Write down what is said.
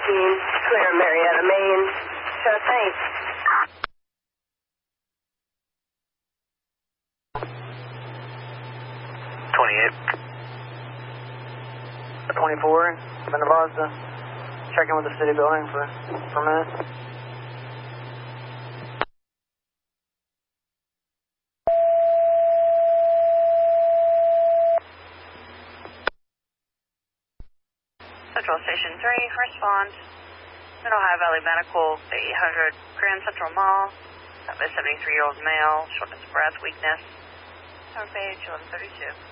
clear Marietta, Maine. Sure, thanks. 28. 24, been advised to check in with the city building for a minute. Central Station 3, respond. Mid-Ohio Valley Medical, 800 Grand Central Mall. That was a 73-year-old male, shortness of breath, weakness. Tower page 1132.